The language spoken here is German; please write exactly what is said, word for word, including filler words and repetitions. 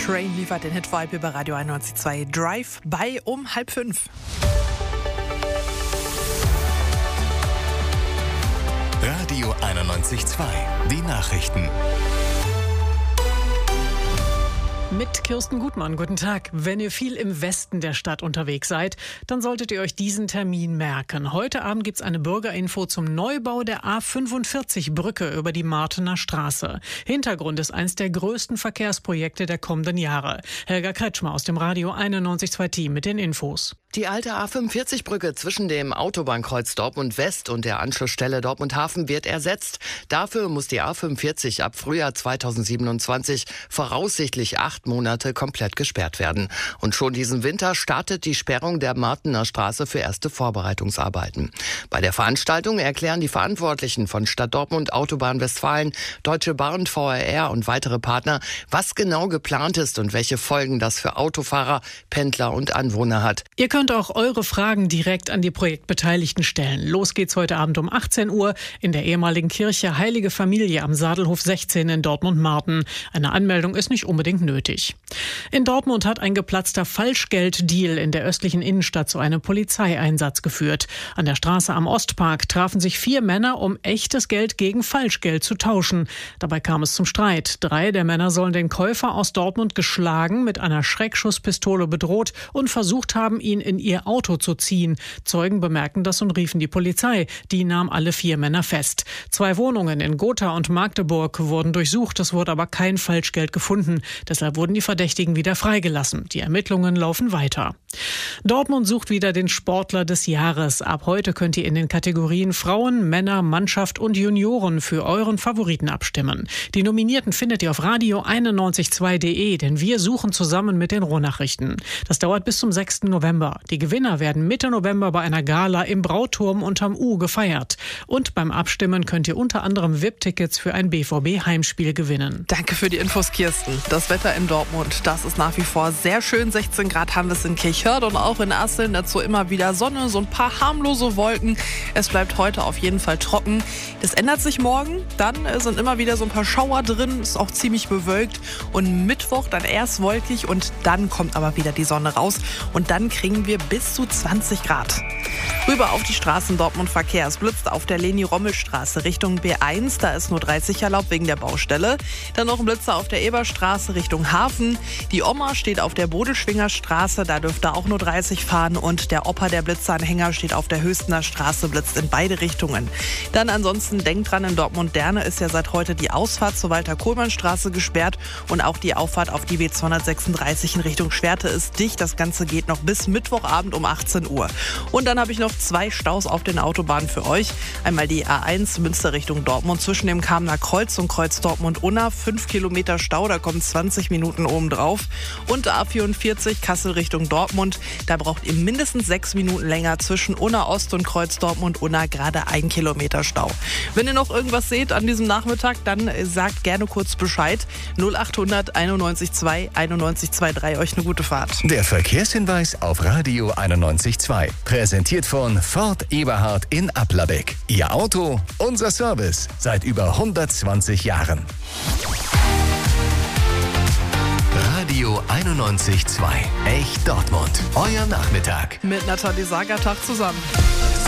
Train liefert den Hit-Vibe über Radio einundneunzig Komma zwei Drive bei um halb fünf. Radio einundneunzig Komma zwei, die Nachrichten. Mit Kirsten Gutmann, guten Tag. Wenn ihr viel im Westen der Stadt unterwegs seid, dann solltet ihr euch diesen Termin merken. Heute Abend gibt's eine Bürgerinfo zum Neubau der A fünfundvierzig Brücke über die Martener Straße. Hintergrund ist eines der größten Verkehrsprojekte der kommenden Jahre. Helga Kretschmer aus dem Radio einundneunzig Komma zwei Team mit den Infos. Die alte A fünfundvierzig Brücke zwischen dem Autobahnkreuz Dortmund West und der Anschlussstelle Dortmund Hafen wird ersetzt. Dafür muss die A fünfundvierzig ab Frühjahr zweitausendsiebenundzwanzig voraussichtlich acht Monate komplett gesperrt werden. Und schon diesen Winter startet die Sperrung der Martener Straße für erste Vorbereitungsarbeiten. Bei der Veranstaltung erklären die Verantwortlichen von Stadt Dortmund, Autobahn Westfalen, Deutsche Bahn, V R R und weitere Partner, was genau geplant ist und welche Folgen das für Autofahrer, Pendler und Anwohner hat. Ihr könnt auch eure Fragen direkt an die Projektbeteiligten stellen. Los geht's heute Abend um achtzehn Uhr in der ehemaligen Kirche Heilige Familie am Sadelhof sechzehn in Dortmund-Marten. Eine Anmeldung ist nicht unbedingt nötig. In Dortmund hat ein geplatzter Falschgelddeal in der östlichen Innenstadt zu einem Polizeieinsatz geführt. An der Straße am Ostpark trafen sich vier Männer, um echtes Geld gegen Falschgeld zu tauschen. Dabei kam es zum Streit. Drei der Männer sollen den Käufer aus Dortmund geschlagen, mit einer Schreckschusspistole bedroht und versucht haben, ihn in ihr Auto zu ziehen. Zeugen bemerkten das und riefen die Polizei. Die nahm alle vier Männer fest. Zwei Wohnungen in Gotha und Magdeburg wurden durchsucht. Es wurde aber kein Falschgeld gefunden. Deshalb wurden die Verdächtigen wieder freigelassen. Die Ermittlungen laufen weiter. Dortmund sucht wieder den Sportler des Jahres. Ab heute könnt ihr in den Kategorien Frauen, Männer, Mannschaft und Junioren für euren Favoriten abstimmen. Die Nominierten findet ihr auf radio einundneunzig Komma zwei punkt de, denn wir suchen zusammen mit den Ruhrnachrichten. Das dauert bis zum sechsten November. Die Gewinner werden Mitte November bei einer Gala im Brauturm unterm U gefeiert. Und beim Abstimmen könnt ihr unter anderem V I P-Tickets für ein B V B-Heimspiel gewinnen. Danke für die Infos, Kirsten. Das Wetter in Dortmund, das ist nach wie vor sehr schön. sechzehn Grad haben wir es in Kirchhörd und auch in Asseln. Dazu immer wieder Sonne, so ein paar harmlose Wolken. Es bleibt heute auf jeden Fall trocken. Das ändert sich morgen. Dann sind immer wieder so ein paar Schauer drin. Ist auch ziemlich bewölkt. Und Mittwoch dann erst wolkig und dann kommt aber wieder die Sonne raus. Und dann kriegen wir bis zu zwanzig Grad. Rüber auf die Straßen Dortmund-Verkehr. Es blitzt auf der Leni-Rommel-Straße Richtung B eins. Da ist nur dreißig erlaubt wegen der Baustelle. Dann noch ein Blitzer auf der Eberstraße Richtung Hafen. Die Oma steht auf der Bodeschwingerstraße. Da dürfte auch nur dreißig fahren. Und der Opa, der Blitzeranhänger, steht auf der Höchstener Straße, blitzt in beide Richtungen. Dann ansonsten denkt dran, in Dortmund-Derne ist ja seit heute die Ausfahrt zur Walter-Kohlmann-Straße gesperrt. Und auch die Auffahrt auf die B zweihundertsechsunddreißig in Richtung Schwerte ist dicht. Das Ganze geht noch bis Mittwochabend um achtzehn Uhr. Und dann habe ich noch zwei Staus auf den Autobahnen für euch. Einmal die A eins Münster Richtung Dortmund zwischen dem Kamener Kreuz und Kreuz Dortmund-Unna. fünf Kilometer Stau, da kommen zwanzig Minuten oben drauf. Und A vierundvierzig Kassel Richtung Dortmund. Da braucht ihr mindestens sechs Minuten länger zwischen Unna Ost und Kreuz Dortmund-Unna. Gerade ein Kilometer Stau. Wenn ihr noch irgendwas seht an diesem Nachmittag, dann sagt gerne kurz Bescheid. null achthundert einundneunzig zwei einundneunzig drei. Euch eine gute Fahrt. Der Verkehrshinweis auf Radio einundneunzig Komma zwei. Präsentiert von Ford Eberhard in Applerbeck. Ihr Auto, unser Service. Seit über hundertzwanzig Jahren. Radio einundneunzig Komma zwei. Echt Dortmund. Euer Nachmittag. Mit Nathalie Sagertag zusammen.